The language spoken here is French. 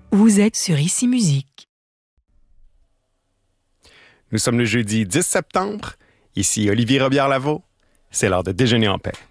Vous êtes sur Ici Musique. Nous sommes le jeudi 10 septembre. Ici Olivier Robillard-Lavaux. C'est l'heure de déjeuner en paix.